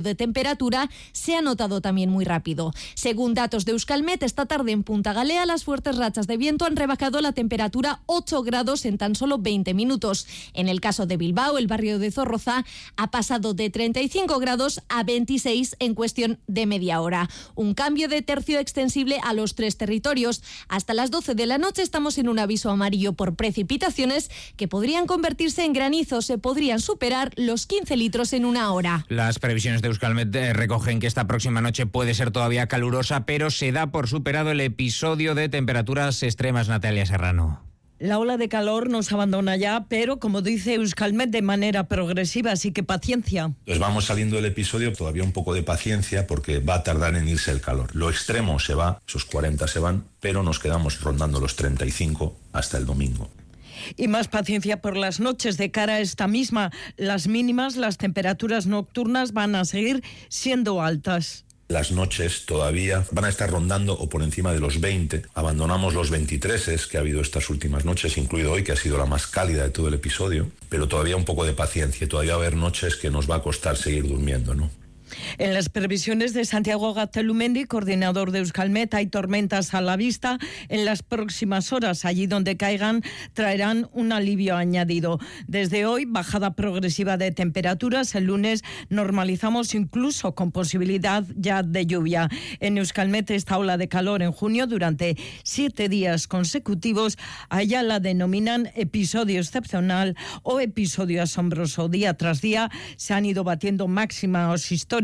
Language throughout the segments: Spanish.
de temperatura se ha notado también muy rápido. Según datos de Euskalmet, esta tarde en Punta Galea las fuertes rachas de viento han rebajado la temperatura 8 grados en tan solo 20 minutos. En el caso de Bilbao, el barrio de Zorroza ha pasado de 35 grados a 26 en cuestión de media hora. Un cambio de tercio extensible a los 3 territorios. Hasta las 12 de la noche estamos en un aviso amarillo por precipitaciones que podrían convertirse en granizo. Se podrían superar los 15 litros en una hora. Las previsiones de Euskalmet recogen que esta próxima noche puede ser todavía calurosa, pero se da por superado el episodio de temperaturas extremas. Natalia Serrano. La ola de calor nos abandona ya, pero como dice Euskalmet, de manera progresiva, así que paciencia. Pues vamos saliendo del episodio, todavía un poco de paciencia porque va a tardar en irse el calor. Lo extremo se va, esos 40 se van, pero nos quedamos rondando los 35 hasta el domingo. Y más paciencia por las noches. De cara a esta misma, las mínimas, las temperaturas nocturnas van a seguir siendo altas. Las noches todavía van a estar rondando o por encima de los 20. Abandonamos los 23 que ha habido estas últimas noches, incluido hoy, que ha sido la más cálida de todo el episodio. Pero todavía un poco de paciencia. Todavía va a haber noches que nos va a costar seguir durmiendo, ¿no? En las previsiones de Santiago Gaztelumendi, coordinador de Euskalmet, hay tormentas a la vista en las próximas horas. Allí donde caigan traerán un alivio añadido. Desde hoy, bajada progresiva de temperaturas. El lunes normalizamos incluso con posibilidad ya de lluvia. En Euskalmet, esta ola de calor en junio durante 7 días consecutivos, allá la denominan episodio excepcional o episodio asombroso. Día tras día se han ido batiendo máximos históricos,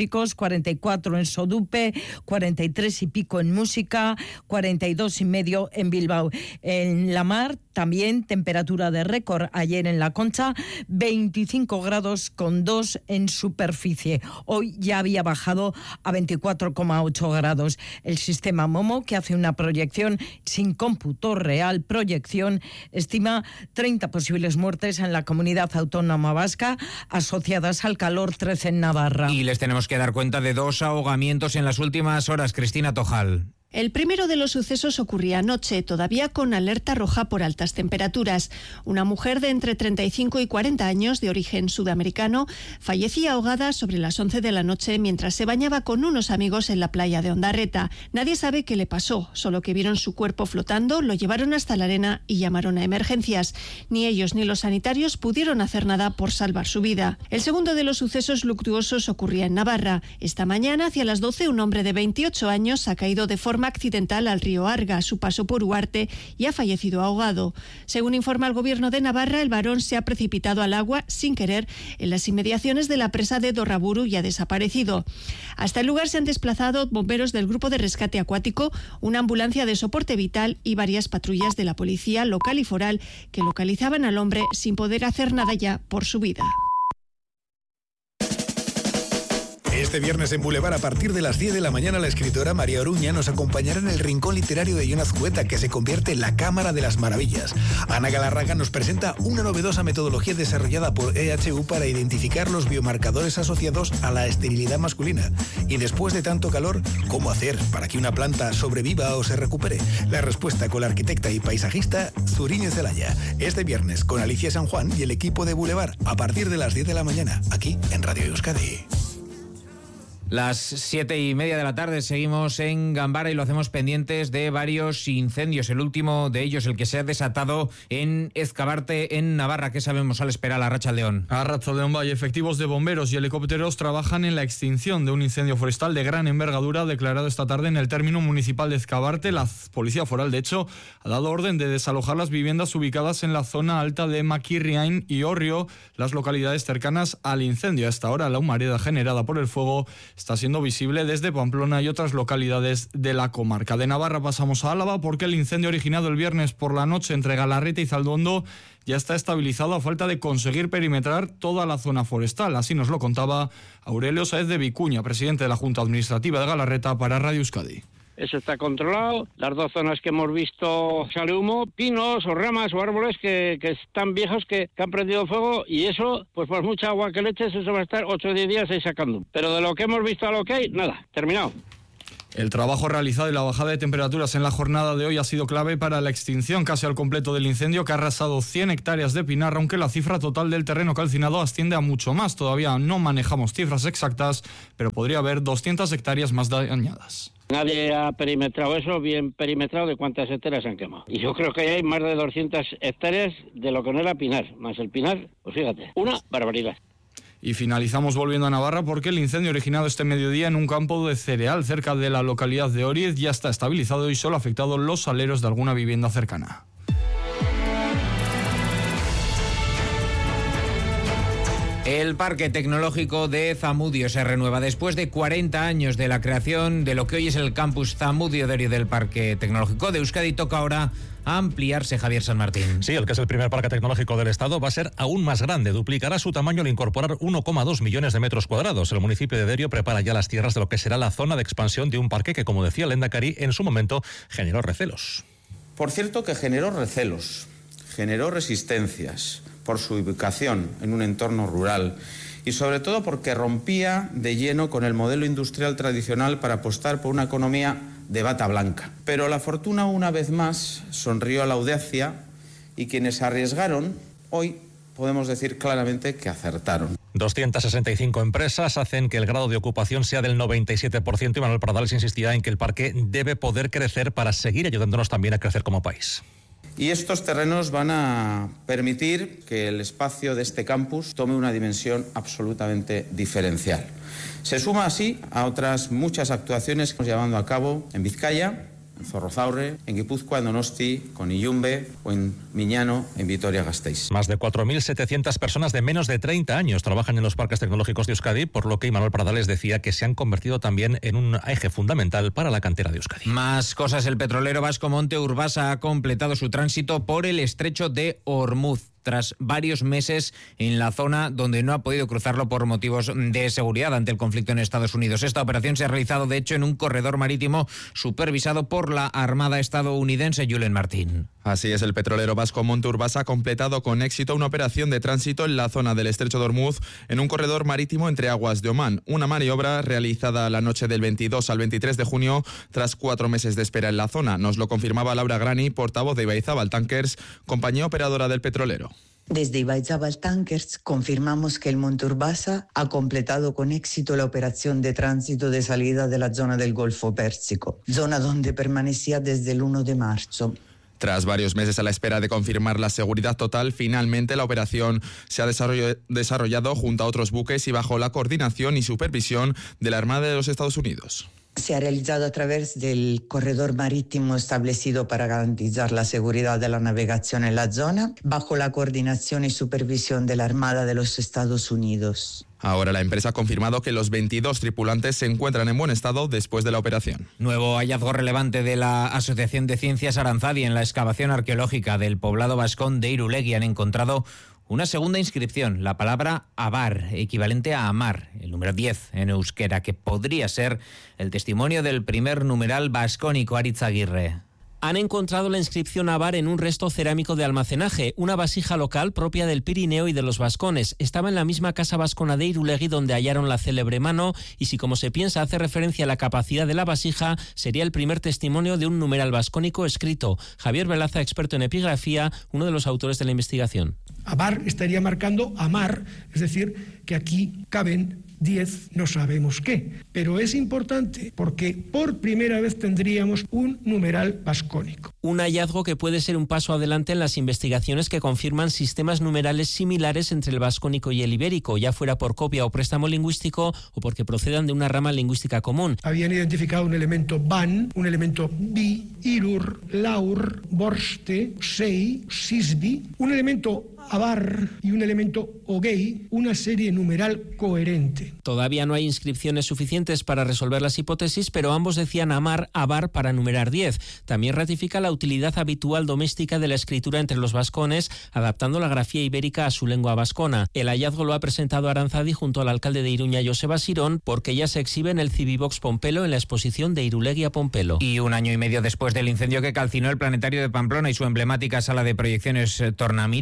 44 en Sodupe, 43 y pico en Música, 42 y medio en Bilbao. En la mar también temperatura de récord ayer en La Concha, 25 grados con 2 en superficie. Hoy ya había bajado a 24,8 grados. El sistema Momo, que hace una proyección sin cómputo real, proyección, estima 30 posibles muertes en la comunidad autónoma vasca asociadas al calor, 13 en Navarra. Y les tenemos que dar cuenta de 2 ahogamientos en las últimas horas. Cristina Tojal. El primero de los sucesos ocurría anoche, todavía con alerta roja por altas temperaturas. Una mujer de entre 35 y 40 años, de origen sudamericano, fallecía ahogada sobre las 11 de la noche mientras se bañaba con unos amigos en la playa de Ondarreta. Nadie sabe qué le pasó, solo que vieron su cuerpo flotando, lo llevaron hasta la arena y llamaron a emergencias. Ni ellos ni los sanitarios pudieron hacer nada por salvar su vida. El segundo de los sucesos luctuosos ocurría en Navarra. Esta mañana, hacia las 12, un hombre de 28 años ha caído de forma accidental al río Arga a su paso por Huarte y ha fallecido ahogado. Según informa el gobierno de Navarra, el varón se ha precipitado al agua sin querer en las inmediaciones de la presa de Dorraburu y ha desaparecido. Hasta el lugar se han desplazado bomberos del grupo de rescate acuático, una ambulancia de soporte vital y varias patrullas de la policía local y foral que localizaban al hombre sin poder hacer nada ya por su vida. Este viernes en Boulevard, a partir de las 10 de la mañana, la escritora María Oruña nos acompañará en el rincón literario de Jon Azcueta, que se convierte en la Cámara de las Maravillas. Ana Galarraga nos presenta una novedosa metodología desarrollada por EHU para identificar los biomarcadores asociados a la esterilidad masculina. Y después de tanto calor, ¿cómo hacer para que una planta sobreviva o se recupere? La respuesta con la arquitecta y paisajista Zuriñe Zelaya. Este viernes con Alicia San Juan y el equipo de Boulevard, a partir de las 10 de la mañana, aquí en Radio Euskadi. Las 7:30 de la tarde seguimos en Gambara y lo hacemos pendientes de varios incendios. El último de ellos, el que se ha desatado en Ezcabarte, en Navarra. ¿Qué sabemos al esperar a Arratsaldeon? Arratsaldeon Valle, efectivos de bomberos y helicópteros trabajan en la extinción de un incendio forestal de gran envergadura declarado esta tarde en el término municipal de Ezcabarte. La Policía Foral, de hecho, ha dado orden de desalojar las viviendas ubicadas en la zona alta de Maquirriain y Orrio, las localidades cercanas al incendio. Hasta ahora, la humareda generada por el fuego está siendo visible desde Pamplona y otras localidades de la comarca. De Navarra pasamos a Álava porque el incendio originado el viernes por la noche entre Galarreta y Zalduondo ya está estabilizado a falta de conseguir perimetrar toda la zona forestal. Así nos lo contaba Aurelio Sáez de Vicuña, presidente de la Junta Administrativa de Galarreta, para Radio Euskadi. Eso está controlado. Las 2 zonas que hemos visto sale humo, pinos o ramas o árboles que están viejos, que han prendido fuego, y eso, pues por mucha agua que le eches, eso va a estar 8 o 10 días ahí sacando. Pero de lo que hemos visto a lo que hay, nada, terminado. El trabajo realizado y la bajada de temperaturas en la jornada de hoy ha sido clave para la extinción casi al completo del incendio que ha arrasado 100 hectáreas de pinar, aunque la cifra total del terreno calcinado asciende a mucho más. Todavía no manejamos cifras exactas, pero podría haber 200 hectáreas más dañadas. Nadie ha perimetrado eso, bien perimetrado de cuántas hectáreas se han quemado. Y yo creo que hay más de 200 hectáreas de lo que no era pinar, más el pinar, pues fíjate, una barbaridad. Y finalizamos volviendo a Navarra porque el incendio originado este mediodía en un campo de cereal cerca de la localidad de Oriez ya está estabilizado y solo ha afectado los aleros de alguna vivienda cercana. El Parque Tecnológico de Zamudio se renueva después de 40 años de la creación de lo que hoy es el campus Zamudio de Orio del Parque Tecnológico de Euskadi. Toca ahora ampliarse, Javier San Martín. Sí, el que es el primer parque tecnológico del Estado va a ser aún más grande. Duplicará su tamaño al incorporar 1,2 millones de metros cuadrados. El municipio de Derio prepara ya las tierras de lo que será la zona de expansión de un parque que, como decía el Lehendakari, en su momento generó recelos. Por cierto que generó recelos, generó resistencias por su ubicación en un entorno rural y sobre todo porque rompía de lleno con el modelo industrial tradicional para apostar por una economía de bata blanca. Pero la fortuna una vez más sonrió a la audacia y quienes arriesgaron hoy podemos decir claramente que acertaron. 265 empresas hacen que el grado de ocupación sea del 97% y Manuel Pradales insistía en que el parque debe poder crecer para seguir ayudándonos también a crecer como país. Y estos terrenos van a permitir que el espacio de este campus tome una dimensión absolutamente diferencial. Se suma así a otras muchas actuaciones que estamos llevando a cabo en Vizcaya, en Zorrozaurre, en Guipúzcoa, en Donosti, con Illumbe o en Miñano, en Vitoria-Gasteiz. Más de 4.700 personas de menos de 30 años trabajan en los parques tecnológicos de Euskadi, por lo que Imanol Pradales decía que se han convertido también en un eje fundamental para la cantera de Euskadi. Más cosas, el petrolero vasco Monte Urbasa ha completado su tránsito por el estrecho de Ormuz, tras varios meses en la zona donde no ha podido cruzarlo por motivos de seguridad ante el conflicto en Estados Unidos. Esta operación se ha realizado, de hecho, en un corredor marítimo supervisado por la Armada estadounidense. Julen Martín. Así es, el petrolero vasco Monte Urbasa ha completado con éxito una operación de tránsito en la zona del estrecho de Ormuz en un corredor marítimo entre aguas de Omán. Una maniobra realizada la noche del 22 al 23 de junio tras 4 meses de espera en la zona. Nos lo confirmaba Laura Grani, portavoz de Ibaizabal Tankers, compañía operadora del petrolero. Desde Ibaizabal Tankers confirmamos que el Monte Urbasa ha completado con éxito la operación de tránsito de salida de la zona del Golfo Pérsico, zona donde permanecía desde el 1 de marzo. Tras varios meses a la espera de confirmar la seguridad total, finalmente la operación se ha desarrollado junto a otros buques y bajo la coordinación y supervisión de la Armada de los Estados Unidos. Se ha realizado a través del corredor marítimo establecido para garantizar la seguridad de la navegación en la zona, bajo la coordinación y supervisión de la Armada de los Estados Unidos. Ahora la empresa ha confirmado que los 22 tripulantes se encuentran en buen estado después de la operación. Nuevo hallazgo relevante de la Asociación de Ciencias Aranzadi en la excavación arqueológica del poblado vascón de Irulegui. Han encontrado una segunda inscripción, la palabra abar, equivalente a amar, el número 10 en euskera, que podría ser el testimonio del primer numeral vascónico. Aritz Aguirre. Han encontrado la inscripción abar en un resto cerámico de almacenaje, una vasija local propia del Pirineo y de los vascones. Estaba en la misma casa vascona de Irulegui donde hallaron la célebre mano y si, como se piensa, hace referencia a la capacidad de la vasija, sería el primer testimonio de un numeral vascónico escrito. Javier Velaza, experto en epigrafía, uno de los autores de la investigación. Abar estaría marcando amar, es decir, que aquí caben 10, no sabemos qué. Pero es importante porque por primera vez tendríamos un numeral vascónico. Un hallazgo que puede ser un paso adelante en las investigaciones que confirman sistemas numerales similares entre el vascónico y el ibérico, ya fuera por copia o préstamo lingüístico o porque procedan de una rama lingüística común. Habían identificado un elemento ban, un elemento bi, irur, laur, borste, sei, sisbi, un elemento abar y un elemento ogei, una serie numeral coherente. Todavía no hay inscripciones suficientes para resolver las hipótesis, pero ambos decían amar, abar para numerar 10. También ratifica la utilidad habitual doméstica de la escritura entre los vascones, adaptando la grafía ibérica a su lengua vascona. El hallazgo lo ha presentado Aranzadi junto al alcalde de Iruña, Joseba Sirón, porque ya se exhibe en el Civivox Pompelo en la exposición de Irulegui a Pompelo. Y un año y medio después del incendio que calcinó el planetario de Pamplona y su emblemática sala de proyecciones Tornamira, el gobierno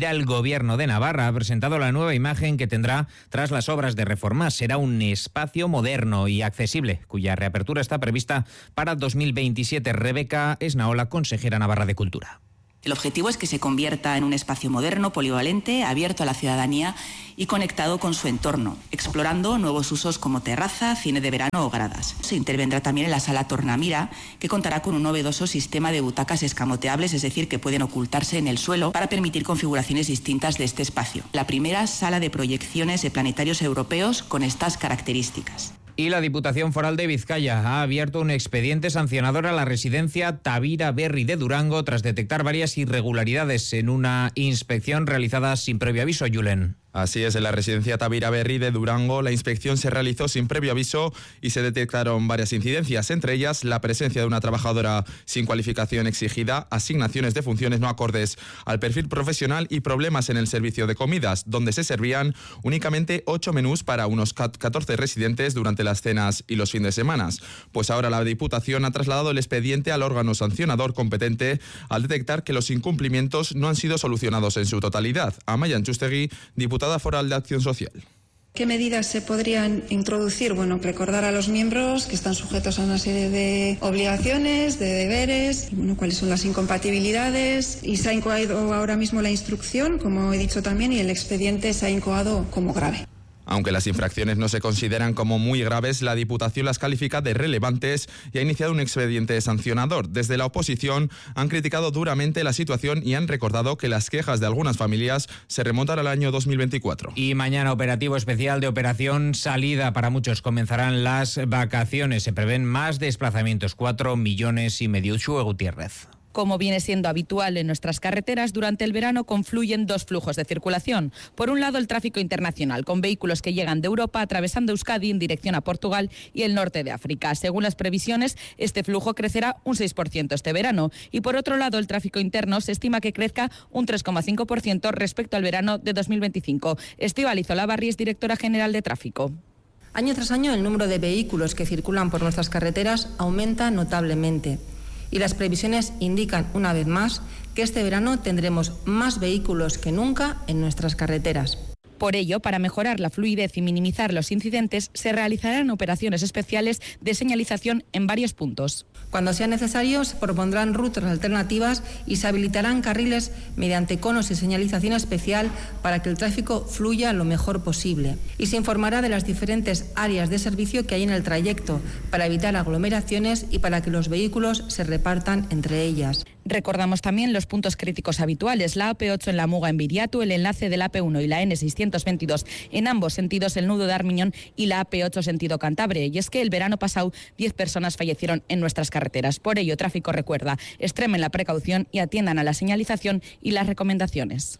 Gobierno de Navarra ha presentado la nueva imagen que tendrá tras las obras de reforma. Será un espacio moderno y accesible, cuya reapertura está prevista para 2027. Rebeca Esnaola, consejera navarra de Cultura. El objetivo es que se convierta en un espacio moderno, polivalente, abierto a la ciudadanía y conectado con su entorno, explorando nuevos usos como terraza, cine de verano o gradas. Se intervendrá también en la sala Tornamira, que contará con un novedoso sistema de butacas escamoteables, es decir, que pueden ocultarse en el suelo para permitir configuraciones distintas de este espacio. La primera sala de proyecciones de planetarios europeos con estas características. Y la Diputación Foral de Vizcaya ha abierto un expediente sancionador a la residencia Tavira Berri de Durango tras detectar varias irregularidades en una inspección realizada sin previo aviso. Julen. Así es, en la residencia Tavira Berri de Durango, la inspección se realizó sin previo aviso y se detectaron varias incidencias, entre ellas la presencia de una trabajadora sin cualificación exigida, asignaciones de funciones no acordes al perfil profesional y problemas en el servicio de comidas, donde se servían únicamente 8 menús para unos 14 residentes durante las cenas y los fines de semana. Pues ahora la Diputación ha trasladado el expediente al órgano sancionador competente al detectar que los incumplimientos no han sido solucionados en su totalidad. Amaia Antxustegui, diputada foral de Acción Social. ¿Qué medidas se podrían introducir? Bueno, recordar a los miembros que están sujetos a una serie de obligaciones, de deberes, cuáles son las incompatibilidades, y se ha incoado ahora mismo la instrucción, como he dicho también, y el expediente se ha incoado como grave. Aunque las infracciones no se consideran como muy graves, la Diputación las califica de relevantes y ha iniciado un expediente sancionador. Desde la oposición han criticado duramente la situación y han recordado que las quejas de algunas familias se remontan al año 2024. Y mañana operativo especial de Operación Salida. Para muchos comenzarán las vacaciones. Se prevén más desplazamientos, 4,5 millones. Uxue Gutiérrez. Como viene siendo habitual en nuestras carreteras, durante el verano confluyen dos flujos de circulación. Por un lado, el tráfico internacional, con vehículos que llegan de Europa atravesando Euskadi en dirección a Portugal y el norte de África. Según las previsiones, este flujo crecerá un 6% este verano. Y por otro lado, el tráfico interno se estima que crezca un 3,5% respecto al verano de 2025. Estíbaliz Olavarri es directora general de Tráfico. Año tras año, el número de vehículos que circulan por nuestras carreteras aumenta notablemente. Y las previsiones indican, una vez más, que este verano tendremos más vehículos que nunca en nuestras carreteras. Por ello, para mejorar la fluidez y minimizar los incidentes, se realizarán operaciones especiales de señalización en varios puntos. Cuando sea necesario, se propondrán rutas alternativas y se habilitarán carriles mediante conos y señalización especial para que el tráfico fluya lo mejor posible. Y se informará de las diferentes áreas de servicio que hay en el trayecto para evitar aglomeraciones y para que los vehículos se repartan entre ellas. Recordamos también los puntos críticos habituales, la AP8 en la Muga en Viriatu, el enlace de la AP1 y la N622 en ambos sentidos, el nudo de Armiñón y la AP8 sentido Cantabria. Y es que el verano pasado 10 personas fallecieron en nuestras carreteras. Por ello, Tráfico recuerda, extremen la precaución y atiendan a la señalización y las recomendaciones.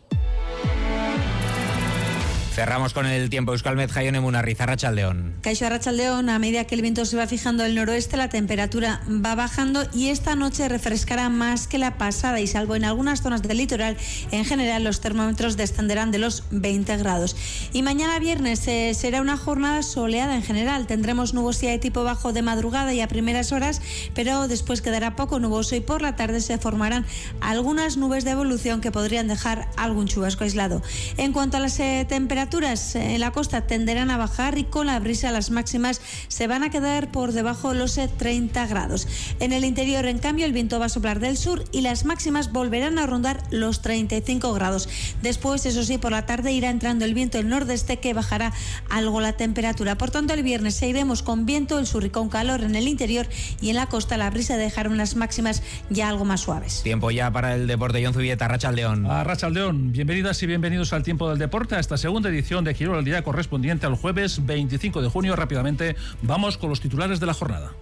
Cerramos con el tiempo. Euskalmet, Jaione Munarriz, Arratsaldeon. Kaixo Arratsaldeon, a medida que el viento se va fijando al noroeste, la temperatura va bajando y esta noche refrescará más que la pasada y salvo en algunas zonas del litoral, en general los termómetros descenderán de los 20 grados. Y mañana viernes será una jornada soleada en general. Tendremos nubosidad de tipo bajo de madrugada y a primeras horas, pero después quedará poco nuboso y por la tarde se formarán algunas nubes de evolución que podrían dejar algún chubasco aislado. En cuanto a las temperaturas, en la costa tenderán a bajar y con la brisa las máximas se van a quedar por debajo de los 30 grados. En el interior, en cambio, el viento va a soplar del sur y las máximas volverán a rondar los 35 grados. Después, eso sí, por la tarde irá entrando el viento del nordeste que bajará algo la temperatura. Por tanto, el viernes seguiremos con viento, el sur y con calor en el interior y en la costa la brisa dejará unas máximas ya algo más suaves. Tiempo ya para el deporte. Jon Zubieta, Arratsaldeon. Arratsaldeon, bienvenidas y bienvenidos al tiempo del deporte, a esta segunda edición de Girona al Día correspondiente al jueves 25 de junio. Rápidamente vamos con los titulares de la jornada.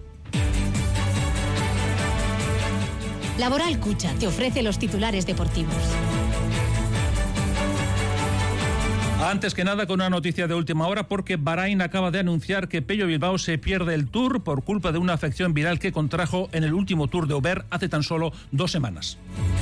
Laboral Cucha te ofrece los titulares deportivos. Antes que nada, con una noticia de última hora, porque Bahrain acaba de anunciar que Pello Bilbao se pierde el Tour por culpa de una afección viral que contrajo en el último Tour de Aubert hace tan solo 2 semanas.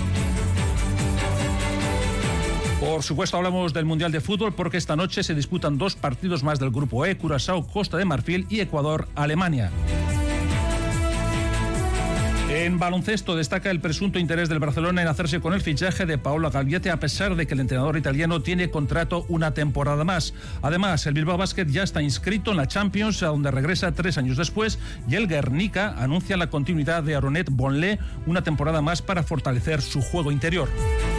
Por supuesto, hablamos del Mundial de Fútbol porque esta noche se disputan 2 partidos más del Grupo E, Curazao, Costa de Marfil y Ecuador, Alemania. En baloncesto destaca el presunto interés del Barcelona en hacerse con el fichaje de Paolo Gagliete, a pesar de que el entrenador italiano tiene contrato una temporada más. Además, el Bilbao Basket ya está inscrito en la Champions, a donde regresa 3 años después, y el Guernica anuncia la continuidad de Aronet Bonlé una temporada más para fortalecer su juego interior.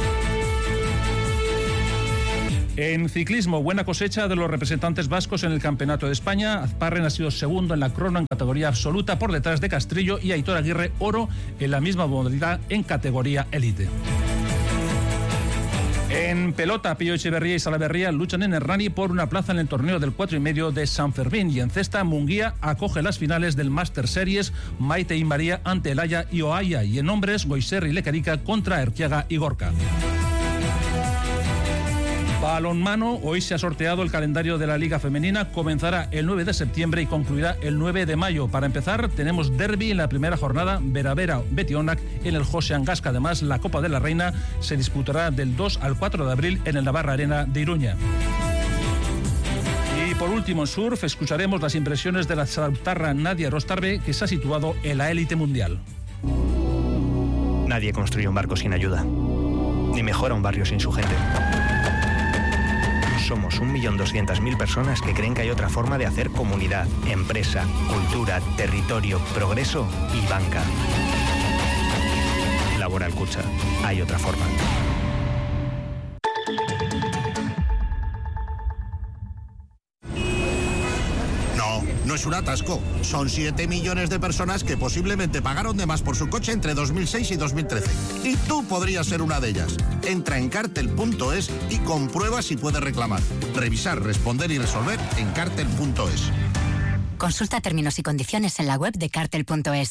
En ciclismo, buena cosecha de los representantes vascos en el Campeonato de España. Azparren ha sido segundo en la crono en categoría absoluta por detrás de Castrillo, y Aitor Aguirre oro en la misma modalidad en categoría élite. En pelota, Pío Echeverría y Salaverría luchan en Hernani por una plaza en el torneo del 4,5 de San Fermín, y en cesta, Munguía acoge las finales del Master Series, Maite y María ante Elaya y Oaya, y en hombres, Goiser y Lecarica contra Erquiaga y Gorka. Balonmano, hoy se ha sorteado el calendario de la Liga Femenina, comenzará el 9 de septiembre y concluirá el 9 de mayo. Para empezar, tenemos derbi en la primera jornada, Beravera-Betionac en el José Angasca. Además, la Copa de la Reina se disputará del 2 al 4 de abril en el Navarra Arena de Iruña. Y por último, en surf, escucharemos las impresiones de la saltarra Nadia Rostarbe, que se ha situado en la élite mundial. Nadie construye un barco sin ayuda, ni mejora un barrio sin su gente. Somos 1.200.000 personas que creen que hay otra forma de hacer comunidad, empresa, cultura, territorio, progreso y banca. Laboral Kutxa. Hay otra forma. No es un atasco. Son 7 millones de personas que posiblemente pagaron de más por su coche entre 2006 y 2013. Y tú podrías ser una de ellas. Entra en cartel.es y comprueba si puedes reclamar. Revisar, responder y resolver en cartel.es. Consulta términos y condiciones en la web de cartel.es.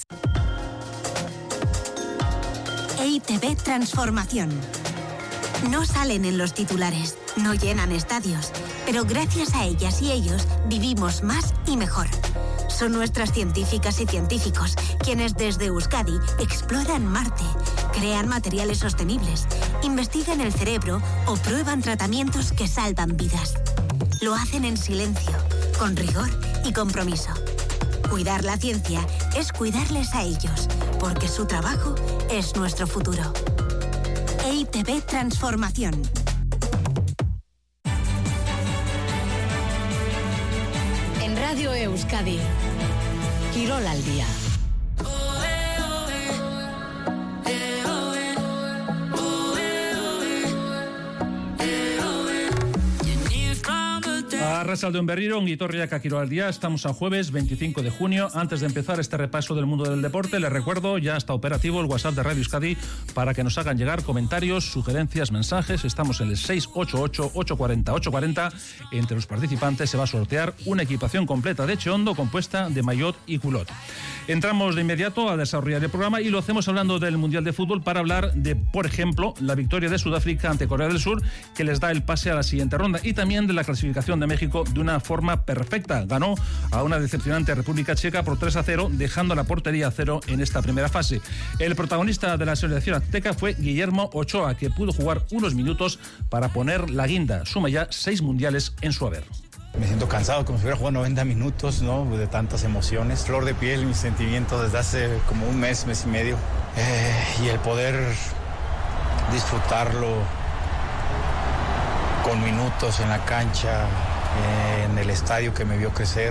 EITB Transformación. No salen en los titulares, no llenan estadios, pero gracias a ellas y ellos vivimos más y mejor. Son nuestras científicas y científicos quienes desde Euskadi exploran Marte, crean materiales sostenibles, investigan el cerebro o prueban tratamientos que salvan vidas. Lo hacen en silencio, con rigor y compromiso. Cuidar la ciencia es cuidarles a ellos, porque su trabajo es nuestro futuro. EITB Transformación. En Radio Euskadi, Quirol al día. Arratsalde on berriro, ongi etorriak a Quirol al día. Estamos a jueves 25 de junio. Antes de empezar este repaso del mundo del deporte, les recuerdo, ya está operativo el WhatsApp de Radio Euskadi para que nos hagan llegar comentarios, sugerencias, mensajes. Estamos en el 688-840-840. Entre los participantes se va a sortear una equipación completa de Cheondo compuesta de maillot y culot. Entramos de inmediato a desarrollar el programa y lo hacemos hablando del Mundial de Fútbol para hablar de, por ejemplo, la victoria de Sudáfrica ante Corea del Sur, que les da el pase a la siguiente ronda, y también de la clasificación de México de una forma perfecta. Ganó a una decepcionante República Checa por 3-0, dejando la portería a cero en esta primera fase. El protagonista de la selección azteca fue Guillermo Ochoa, que pudo jugar unos minutos para poner la guinda. Suma ya 6 mundiales en su haber. Me siento cansado, como si hubiera jugado 90 minutos, ¿no? De tantas emociones. Flor de piel, mis sentimientos desde hace como un mes y medio. Y el poder disfrutarlo con minutos en la cancha, en el estadio que me vio crecer,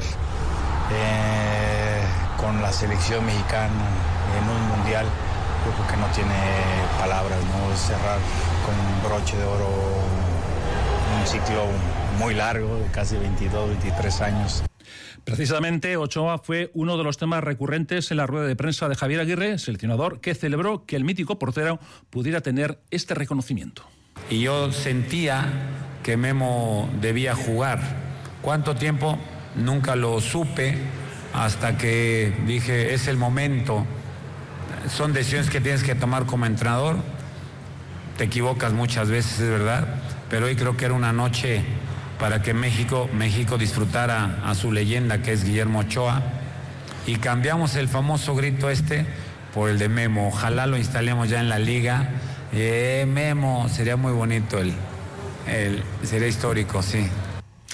con la selección mexicana en un mundial, yo creo que no tiene palabras, ¿no? Es cerrar con un broche de oro un ciclo muy largo, de casi 22, 23 años. Precisamente, Ochoa fue uno de los temas recurrentes en la rueda de prensa de Javier Aguirre, seleccionador, que celebró que el mítico portero pudiera tener este reconocimiento. Y yo sentía que Memo debía jugar. ¿Cuánto tiempo? Nunca lo supe, hasta que dije, es el momento. Son decisiones que tienes que tomar como entrenador. Te equivocas muchas veces, es verdad, pero hoy creo que era una noche para que México disfrutara a su leyenda, que es Guillermo Ochoa, y cambiamos el famoso grito por el de Memo. Ojalá lo instalemos ya en la liga. Memo, sería muy bonito, sería histórico, sí.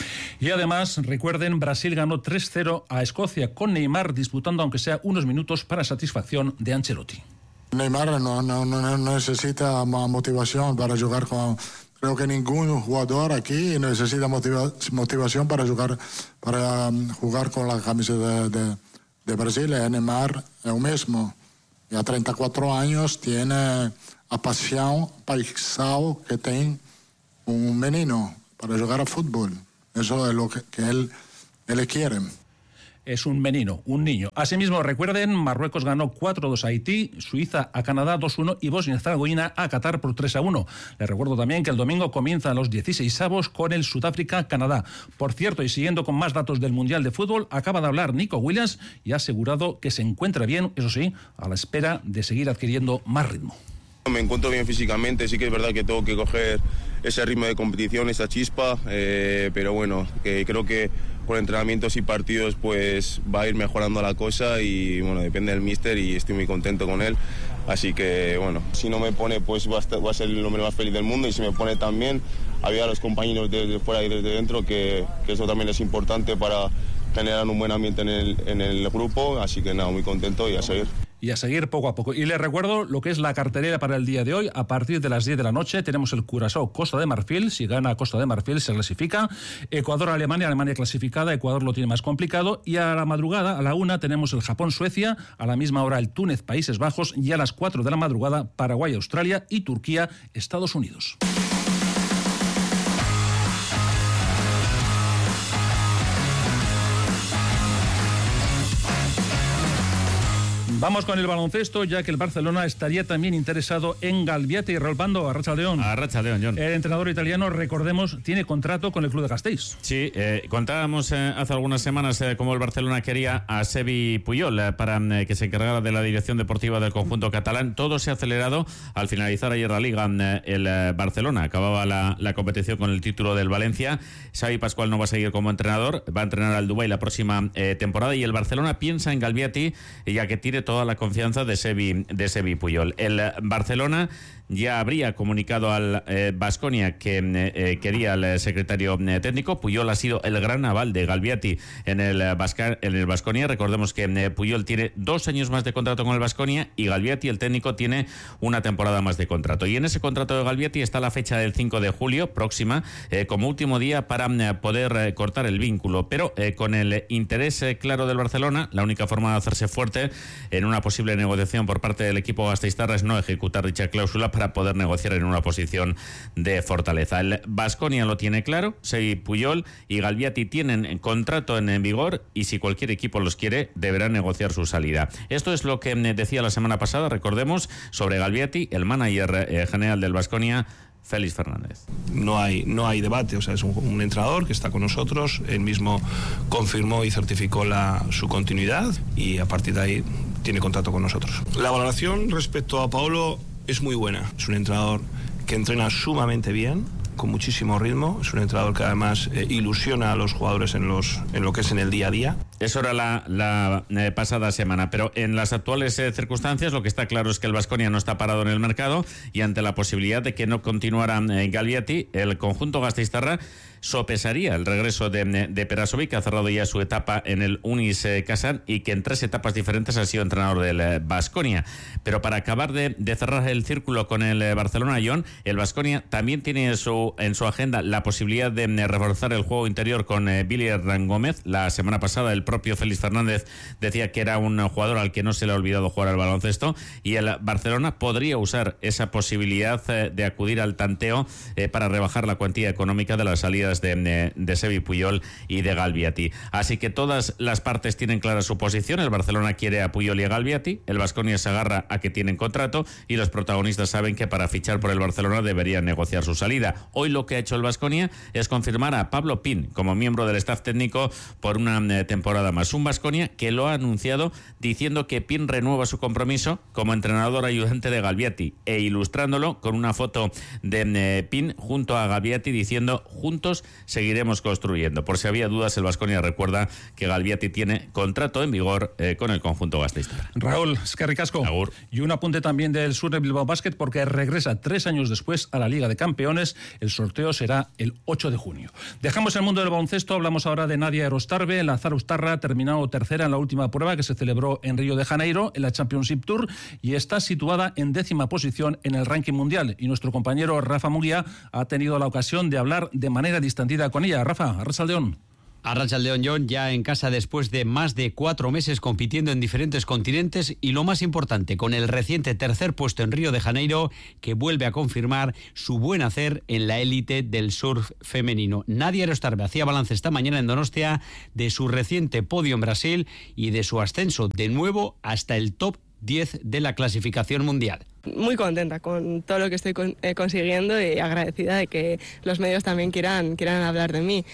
Y además, recuerden, Brasil ganó 3-0 a Escocia con Neymar disputando aunque sea unos minutos para satisfacción de Ancelotti. Neymar no necesita motivación para jugar con... Creo que ningún jugador aquí necesita motivación para jugar con la camiseta de Brasil. Neymar es el mismo. Y a 34 años tiene a pasión paisal que tiene un menino para jugar a fútbol. Eso es lo que él quiere. Es un menino, un niño. Asimismo, recuerden, Marruecos ganó 4-2 a Haití, Suiza a Canadá 2-1 y Bosnia-Herzegovina a Qatar por 3-1. Les recuerdo también que el domingo comienzan los 16avos con el Sudáfrica-Canadá. Por cierto, y siguiendo con más datos del Mundial de Fútbol, acaba de hablar Nico Williams y ha asegurado que se encuentra bien, eso sí, a la espera de seguir adquiriendo más ritmo. Me encuentro bien físicamente, sí que es verdad que tengo que coger ese ritmo de competición, esa chispa, pero bueno, creo que con entrenamientos y partidos pues va a ir mejorando la cosa y bueno, depende del míster y estoy muy contento con él, así que bueno, si no me pone pues va a ser el hombre más feliz del mundo y si me pone también, ayudar a los compañeros desde fuera y desde dentro, que eso también es importante para generar un buen ambiente en el grupo, así que nada, muy contento y a seguir. Y a seguir poco a poco. Y les recuerdo lo que es la cartelera para el día de hoy. A partir de las 10 de la noche tenemos el Curazao Costa de Marfil. Si gana Costa de Marfil se clasifica. Ecuador-Alemania, Alemania clasificada. Ecuador lo tiene más complicado. Y a la madrugada, a la 1, tenemos el Japón-Suecia. A la misma hora el Túnez-Países Bajos. Y a las 4 de la madrugada Paraguay-Australia y Turquía-Estados Unidos. Vamos con el baloncesto, ya que el Barcelona estaría también interesado en Galbiati y Rolpando. Arratsaldeon. Arratsaldeon, John. El entrenador italiano, recordemos, tiene contrato con el club de Gasteiz. Sí, contábamos hace algunas semanas cómo el Barcelona quería a Sebi Puyol para que se encargara de la dirección deportiva del conjunto catalán. Todo se ha acelerado al finalizar ayer la Liga. El Barcelona acababa la competición con el título del Valencia. Xavi Pascual no va a seguir como entrenador, va a entrenar al Dubái la próxima temporada y el Barcelona piensa en Galbiati, ya que tiene toda la confianza de Sebi Puyol. El Barcelona ya habría comunicado al Baskonia que quería al secretario técnico. Puyol ha sido el gran aval de Galbiati en el Baskonia. Recordemos que Puyol tiene 2 años más de contrato con el Baskonia y Galbiati, el técnico, tiene una temporada más de contrato. Y en ese contrato de Galbiati está la fecha del 5 de julio próxima como último día para poder cortar el vínculo. Pero con el interés claro del Barcelona, la única forma de hacerse fuerte en una posible negociación por parte del equipo gasteiztarra es no ejecutar dicha cláusula para poder negociar en una posición de fortaleza. El Baskonia lo tiene claro, Sebi Puyol y Galbiati tienen contrato en vigor y si cualquier equipo los quiere deberán negociar su salida. Esto es lo que decía la semana pasada, recordemos, sobre Galbiati, el manager general del Baskonia, Félix Fernández. No hay debate, o sea, es un entrenador que está con nosotros, él mismo confirmó y certificó su continuidad y a partir de ahí tiene contrato con nosotros. La valoración respecto a Paolo es muy buena, es un entrenador que entrena sumamente bien, con muchísimo ritmo, es un entrenador que además ilusiona a los jugadores en lo que es en el día a día. Eso era la pasada semana, pero en las actuales circunstancias lo que está claro es que el Baskonia no está parado en el mercado y ante la posibilidad de que no continuara Galbiati, el conjunto gasteiztarra sopesaría el regreso de Perasovic, que ha cerrado ya su etapa en el Unis Kazan y que en 3 etapas diferentes ha sido entrenador del Baskonia. Pero para acabar de cerrar el círculo con el Barcelona, John, el Baskonia también tiene en su agenda la posibilidad de reforzar el juego interior con Billy Hernán Gómez. La semana pasada el propio Félix Fernández decía que era un jugador al que no se le ha olvidado jugar al baloncesto y el Barcelona podría usar esa posibilidad de acudir al tanteo para rebajar la cuantía económica de las salidas de Sebi Puyol y de Galbiati. Así que todas las partes tienen clara su posición. El Barcelona quiere a Puyol y a Galbiati, el Baskonia se agarra a que tienen contrato y los protagonistas saben que para fichar por el Barcelona deberían negociar su salida. Hoy lo que ha hecho el Baskonia es confirmar a Pablo Pin como miembro del staff técnico por una temporada nada más. Un Baskonia que lo ha anunciado diciendo que Pin renueva su compromiso como entrenador ayudante de Galbiati e ilustrándolo con una foto de Pin junto a Galbiati diciendo: juntos seguiremos construyendo. Por si había dudas, el Baskonia recuerda que Galbiati tiene contrato en vigor con el conjunto gasteiztarra. Raúl, eskerrik asko. Agur. Y un apunte también del Sur de Bilbao Basket, porque regresa 3 años después a la Liga de Campeones. El sorteo será el 8 de junio. Dejamos el mundo del baloncesto, hablamos ahora de Nadia Erostarbe. La Zarauztarra ha terminado tercera en la última prueba que se celebró en Río de Janeiro, en la Championship Tour, y está situada en 10ª posición en el ranking mundial. Y nuestro compañero Rafa Mugia ha tenido la ocasión de hablar de manera distendida con ella. Rafa, arratsaldeon. Arratsaldeon, John, ya en casa después de más de 4 meses compitiendo en diferentes continentes y lo más importante, con el reciente tercer puesto en Río de Janeiro, que vuelve a confirmar su buen hacer en la élite del surf femenino. Nadia Erostarbe hacía balance esta mañana en Donostia de su reciente podio en Brasil y de su ascenso de nuevo hasta el top 10 de la clasificación mundial. Muy contenta con todo lo que estoy consiguiendo y agradecida de que los medios también quieran hablar de mí.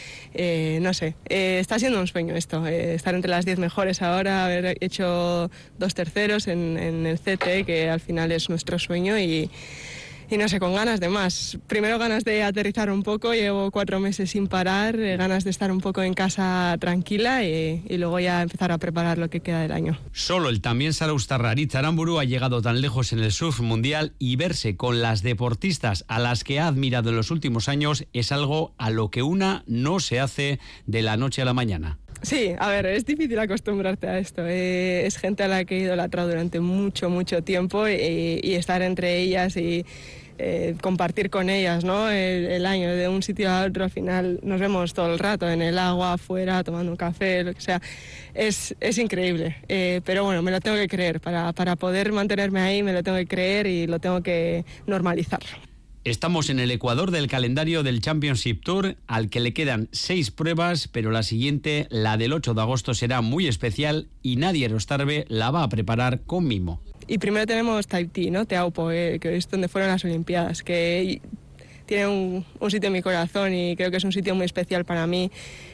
No sé, está siendo un sueño esto, estar entre las 10 mejores ahora, haber hecho 2 terceros en el CT, que al final es nuestro sueño, y no sé, con ganas de más. Primero ganas de aterrizar un poco, llevo 4 meses sin parar, ganas de estar un poco en casa tranquila y luego ya empezar a preparar lo que queda del año. Solo el también zarauztarra Aritz Aramburu ha llegado tan lejos en el surf mundial, y verse con las deportistas a las que ha admirado en los últimos años es algo a lo que una no se hace de la noche a la mañana. Sí, a ver, es difícil acostumbrarte a esto. Es gente a la que he idolatrado durante mucho tiempo, y estar entre ellas y compartir con ellas, ¿no? El año de un sitio a otro, al final nos vemos todo el rato en el agua, afuera, tomando un café, lo que sea. Es increíble, pero bueno, me lo tengo que creer. Para poder mantenerme ahí me lo tengo que creer y lo tengo que normalizar. Estamos en el ecuador del calendario del Championship Tour, al que le quedan 6 pruebas, pero la siguiente, la del 8 de agosto, será muy especial y Nadia Erostarbe la va a preparar con mimo. Y primero tenemos Tahití, ¿no? Teaupo, que es donde fueron las Olimpiadas, que tiene un sitio en mi corazón y creo que es un sitio muy especial para mí,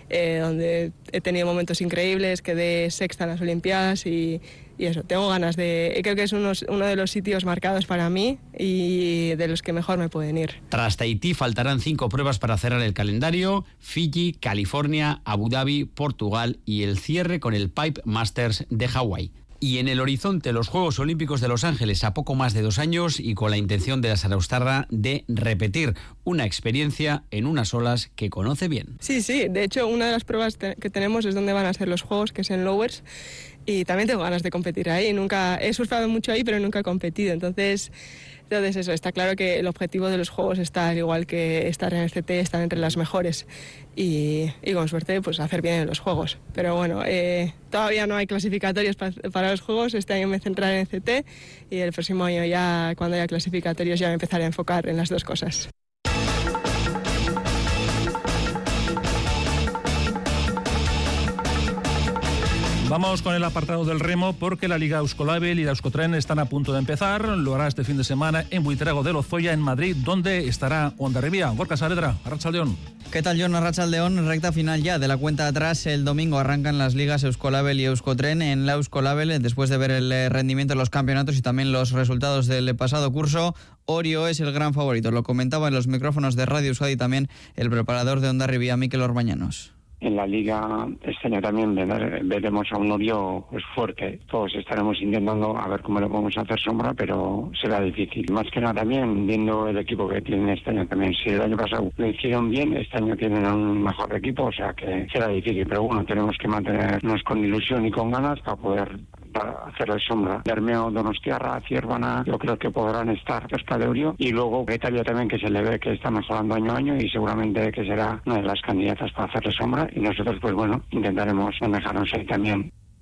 donde he tenido momentos increíbles, quedé sexta en las Olimpiadas y eso, tengo ganas de... Creo que es uno de los sitios marcados para mí y de los que mejor me pueden ir. Tras Tahití faltarán 5 pruebas para cerrar el calendario: Fiji, California, Abu Dhabi, Portugal y el cierre con el Pipe Masters de Hawái. Y en el horizonte, los Juegos Olímpicos de Los Ángeles a poco más de 2 años, y con la intención de la zarauztarra de repetir una experiencia en unas olas que conoce bien. Sí, de hecho una de las pruebas que tenemos es donde van a ser los Juegos, que es en Lowers, y también tengo ganas de competir ahí. Nunca he surfado mucho ahí, pero nunca he competido, entonces eso, está claro que el objetivo de los Juegos está, al igual que estar en el CT, estar entre las mejores y con suerte pues hacer bien en los Juegos. Pero bueno, todavía no hay clasificatorios para los Juegos. Este año me centraré en el CT y el próximo año, ya cuando haya clasificatorios, ya me empezaré a enfocar en las 2 cosas. Vamos con el apartado del remo, porque la Liga Euskolabel y la Euskotren están a punto de empezar. Lo hará este fin de semana en Buitrago de Lozoya, en Madrid, donde estará Hondarribia. Gorka Saavedra, arratsaldeon. ¿Qué tal, John? Arratsaldeon, recta final ya de la cuenta atrás. El domingo arrancan las ligas Euskolabel y Euskotren. En la Euskolabel, después de ver el rendimiento de los campeonatos y también los resultados del pasado curso, Orio es el gran favorito. Lo comentaba en los micrófonos de Radio Euskadi también el preparador de Hondarribia, Mikel Orbañanos. En la Liga este año también veremos a un Orio pues fuerte. Todos estaremos intentando a ver cómo le podemos hacer sombra, pero será difícil. Más que nada también viendo el equipo que tienen este año también. Si el año pasado lo hicieron bien, este año tienen un mejor equipo, o sea que será difícil. Pero bueno, tenemos que mantenernos con ilusión y con ganas para poder hacerle sombra. Bermeo, Donostiarra, Ciervana, yo creo que podrán estar cerca de Orio, y luego Italia también, que se le ve que está mejorando año a año y seguramente que será una de las candidatas para hacerle sombra, y nosotros pues bueno, intentaremos manejarnos ahí también.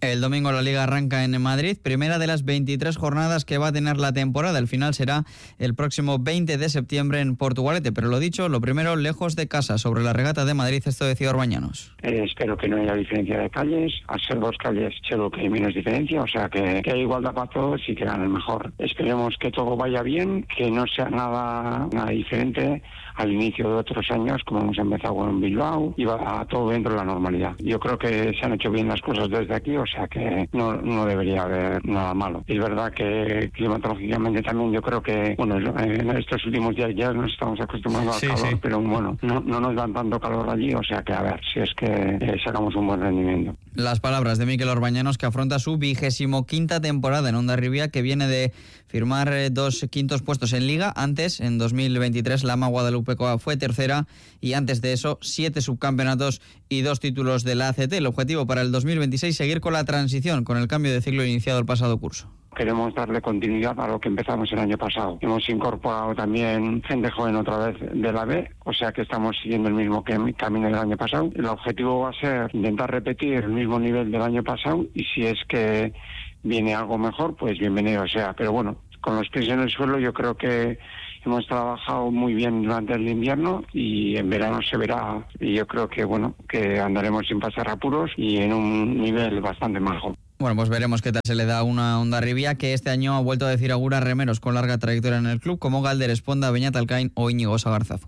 El domingo la Liga arranca en Madrid, primera de las 23 jornadas que va a tener la temporada. El final será el próximo 20 de septiembre en Portugalete. Pero lo dicho, lo primero, lejos de casa, sobre la regata de Madrid, esto decía Orbañanos. Espero que no haya diferencia de calles. Al ser 2 calles, seguro que hay menos diferencia. O sea, que hay igualdad para todos y que gane el mejor. Esperemos que todo vaya bien, que no sea nada diferente al inicio de otros años, como hemos empezado con Bilbao, y va todo dentro de la normalidad. Yo creo que se han hecho bien las cosas desde aquí, o sea que no debería haber nada malo. Es verdad que climatológicamente también yo creo que, bueno, en estos últimos días ya nos estamos acostumbrando al calor, pero bueno, no nos dan tanto calor allí, o sea que a ver si es que sacamos un buen rendimiento. Las palabras de Mikel Orbañanos, que afronta su 25ª temporada en Hondarribia, que viene de firmar 2 quintos puestos en Liga. Antes, en 2023, la AMA Guadalupecoa fue tercera y antes de eso 7 subcampeonatos y 2 títulos de la ACT. El objetivo para el 2026, seguir con la transición, con el cambio de ciclo iniciado el pasado curso. Queremos darle continuidad a lo que empezamos el año pasado. Hemos incorporado también gente joven otra vez de la B, o sea que estamos siguiendo el mismo camino del año pasado. El objetivo va a ser intentar repetir el mismo nivel del año pasado y si es que viene algo mejor, pues bienvenido sea. Pero bueno, con los pies en el suelo yo creo que hemos trabajado muy bien durante el invierno y en verano se verá. Y yo creo que bueno, que andaremos sin pasar apuros y en un nivel bastante bajo. Bueno, pues veremos qué tal se le da una Hondarribia que este año ha vuelto a decir augura remeros con larga trayectoria en el club como Galder Esponda, Beñat Alcaín o Íñigo Sagarzazu.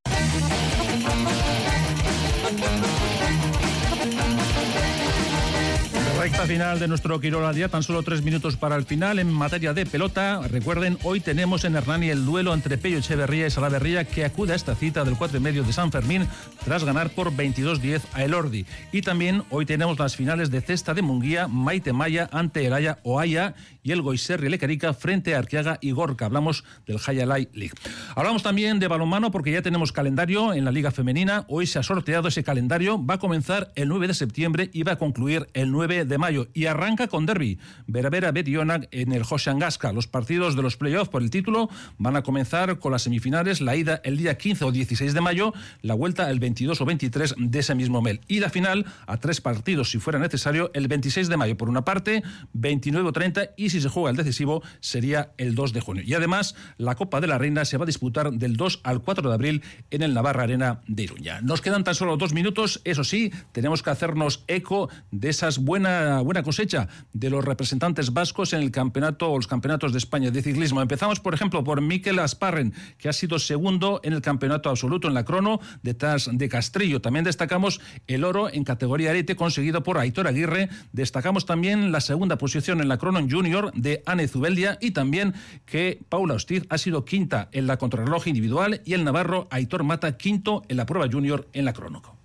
Recta final de nuestro Quirol al día, tan solo 3 minutos para el final. En materia de pelota, recuerden, hoy tenemos en Hernani el duelo entre Pello Echeverría y Salaverría, que acude a esta cita del 4,5 de San Fermín tras ganar por 22-10 a Elordi. Y también hoy tenemos las finales de cesta de Munguía, Maite Maya ante el Haya Oaya y el Goiserri Lecarica frente a Arqueaga y Gorka. Hablamos del Hayalay League. Hablamos también de balonmano porque ya tenemos calendario en la Liga Femenina. Hoy se ha sorteado ese calendario, va a comenzar el 9 de septiembre y va a concluir el 9 de mayo y arranca con derbi Bera Bedionak en el José Angasca. Los partidos de los playoffs por el título van a comenzar con las semifinales, la ida el día 15 o 16 de mayo, la vuelta el 22 o 23 de ese mismo mes y la final a 3 partidos si fuera necesario el 26 de mayo por una parte, 29 o 30 y si se juega el decisivo sería el 2 de junio. Y además la Copa de la Reina se va a disputar del 2 al 4 de abril en el Navarra Arena de Iruña. Nos quedan tan solo 2 minutos, eso sí, tenemos que hacernos eco de esas buena cosecha de los representantes vascos en el campeonato o los campeonatos de España de ciclismo. Empezamos, por ejemplo, por Mikel Asparren, que ha sido segundo en el campeonato absoluto en la crono, detrás de Castrillo. También destacamos el oro en categoría arete conseguido por Aitor Aguirre. Destacamos también la segunda posición en la crono en junior de Ane Zubeldia y también que Paula Ostiz ha sido quinta en la contrarreloj individual y el navarro Aitor Mata quinto en la prueba junior en la crono.